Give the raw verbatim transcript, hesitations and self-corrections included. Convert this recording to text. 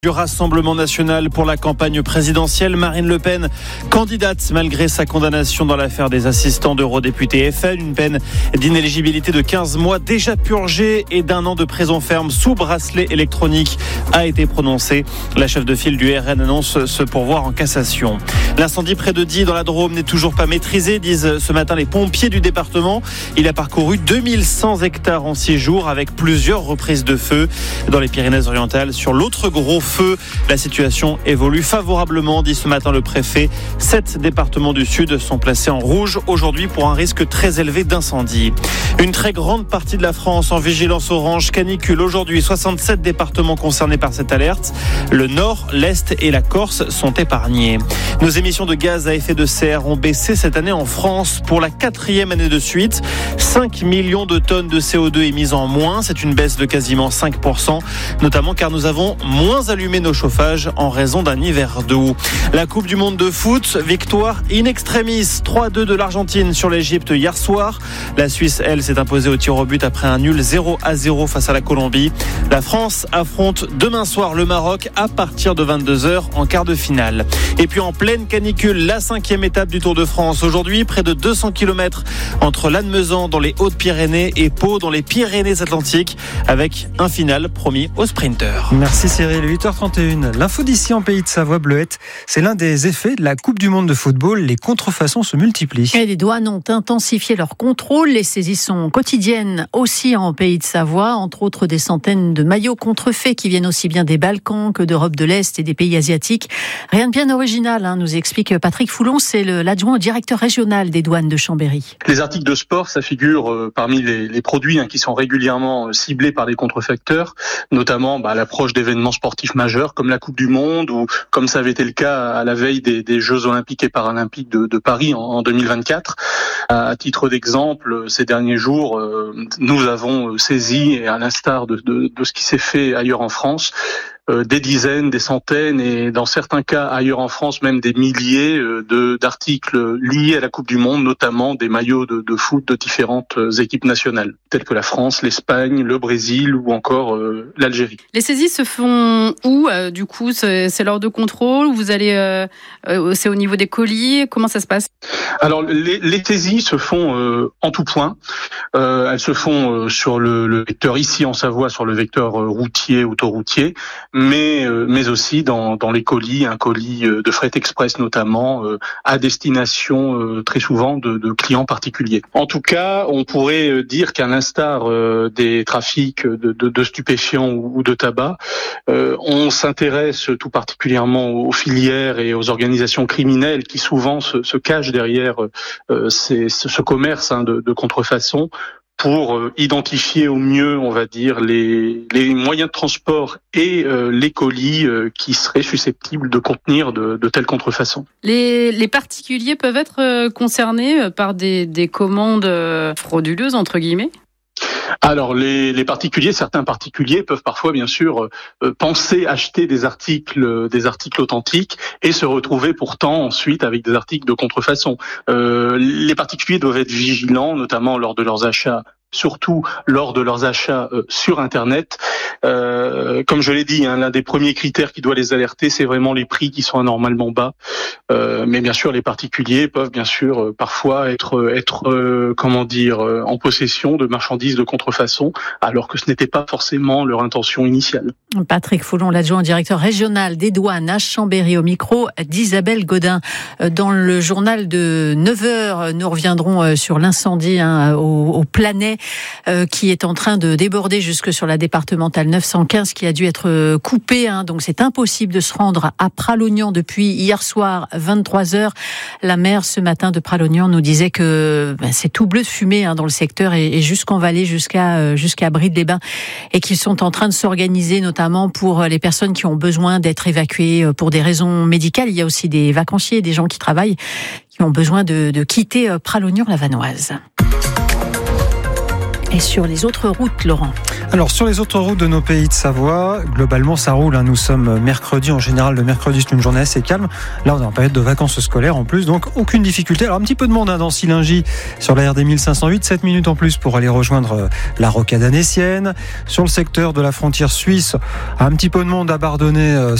Du Rassemblement national pour la campagne présidentielle, Marine Le Pen, candidate malgré sa condamnation dans l'affaire des assistants d'eurodéputés F L, une peine d'inéligibilité de quinze mois déjà purgée et d'un an de prison ferme sous bracelet électronique a été prononcée. La chef de file du R N annonce ce pourvoi en cassation. L'incendie près de Die dans la Drôme n'est toujours pas maîtrisé, disent ce matin les pompiers du département. Il a parcouru deux mille cent hectares en six jours avec plusieurs reprises de feu. Dans les Pyrénées-Orientales, sur l'autre gros feu, la situation évolue favorablement, dit ce matin le préfet. Sept départements du Sud sont placés en rouge aujourd'hui pour un risque très élevé d'incendie. Une très grande partie de la France en vigilance orange canicule aujourd'hui. soixante-sept départements concernés par cette alerte. Le Nord, l'Est et la Corse sont épargnés. Nos émissions de gaz à effet de serre ont baissé cette année en France pour la quatrième année de suite. cinq millions de tonnes de C O deux émises en moins. C'est une baisse de quasiment cinq pour cent, notamment car nous avons moins allumé nos chauffages en raison d'un hiver doux. La Coupe du Monde de foot, victoire in extremis, trois à deux de l'Argentine sur l'Égypte hier soir. La Suisse, elle, s'est imposée au tir au but après un nul zéro à zéro face à la Colombie. La France affronte demain soir le Maroc à partir de vingt-deux heures en quart de finale. Et puis en pleine canicule, la cinquième étape du Tour de France. Aujourd'hui, près de deux cents kilomètres entre Lannemezan dans les Hautes-Pyrénées et Pau dans les Pyrénées-Atlantiques, avec un final promis aux sprinteurs. Merci Cyril, huit heures trente et une. L'info d'ici en Pays de Savoie Bleuette, c'est l'un des effets de la Coupe du Monde de football. Les contrefaçons se multiplient. Et les douanes ont intensifié leur contrôle. Les saisies sont quotidiennes aussi en Pays de Savoie, entre autres des centaines de maillots contrefaits qui viennent aussi bien des Balkans que d'Europe de l'Est et des pays asiatiques. Rien de bien original, hein, nous explique Patrick Foulon, c'est le, l'adjoint au directeur régional des douanes de Chambéry. Les articles de sport, ça figure euh, parmi les, les produits hein, qui sont régulièrement euh, ciblés par les contrefacteurs, notamment bah, à l'approche d'événements sportifs majeurs comme la Coupe du Monde ou comme ça avait été le cas à la veille des, des Jeux Olympiques et Paralympiques de, de Paris en, en deux mille vingt-quatre. À titre d'exemple, ces derniers jours, euh, nous avons saisi, et à l'instar de, de, de ce qui s'est fait ailleurs en France, Euh, des dizaines, des centaines et dans certains cas ailleurs en France même des milliers euh, de, d'articles liés à la Coupe du Monde, notamment des maillots de, de foot de différentes euh, équipes nationales, telles que la France, l'Espagne, le Brésil ou encore euh, l'Algérie. Les saisies se font où euh, du coup c'est, c'est lors de contrôle, vous allez, euh, euh, c'est au niveau des colis, comment ça se passe? Alors les, les saisies se font euh, en tout point. Euh, elles se font euh, sur le, le vecteur ici en Savoie, sur le vecteur euh, routier, autoroutier, mais euh, mais aussi dans dans les colis, un colis euh, de fret express notamment euh, à destination euh, très souvent de, de clients particuliers. En tout cas, on pourrait dire qu'à l'instar euh, des trafics de, de, de stupéfiants ou, ou de tabac, euh, on s'intéresse tout particulièrement aux filières et aux organisations criminelles qui souvent se, se cachent derrière euh, ces, ce commerce hein, de, de contrefaçon, pour identifier au mieux, on va dire, les, les moyens de transport et euh, les colis euh, qui seraient susceptibles de contenir de, de telles contrefaçons. Les, les particuliers peuvent être concernés par des, des commandes frauduleuses, entre guillemets ? Alors les, les particuliers, certains particuliers peuvent parfois bien sûr euh, penser acheter des articles, des articles authentiques et se retrouver pourtant ensuite avec des articles de contrefaçon. Euh, les particuliers doivent être vigilants, notamment lors de leurs achats, surtout lors de leurs achats euh, sur Internet. Euh, comme je l'ai dit, hein, l'un des premiers critères qui doit les alerter, c'est vraiment les prix qui sont anormalement bas. Euh, mais bien sûr, les particuliers peuvent bien sûr euh, parfois être, être euh, comment dire, euh, en possession de marchandises de contrefaçon, alors que ce n'était pas forcément leur intention initiale. Patrick Foulon, l'adjoint au directeur régional des douanes à Chambéry, au micro d'Isabelle Godin. Dans le journal de neuf heures, nous reviendrons sur l'incendie hein, au, au Planay, euh, qui est en train de déborder jusque sur la départementale neuf cent quinze, qui a dû être coupée. Hein, donc c'est impossible de se rendre à Pralognan depuis hier soir, vingt-trois heures. La maire, ce matin, de Pralognan nous disait que ben, c'est tout bleu de fumée hein, dans le secteur et, et jusqu'en vallée, jusqu'à, euh, jusqu'à Bride-les-Bains, et qu'ils sont en train de s'organiser, notamment pour les personnes qui ont besoin d'être évacuées pour des raisons médicales. Il y a aussi des vacanciers, des gens qui travaillent, qui ont besoin de, de quitter Pralognan-la-Vanoise. Et sur les autres routes, Laurent? Alors sur les autres routes de nos pays de Savoie, globalement ça roule, hein. Nous sommes mercredi, en général le mercredi c'est une journée assez calme. Là on est en période de vacances scolaires en plus, donc aucune difficulté. Alors un petit peu de monde hein, dans Sillingy sur la R D mille cinq cent huit, sept minutes en plus pour aller rejoindre la rocade annécienne. Sur le secteur de la frontière suisse, un petit peu de monde à Bardonnay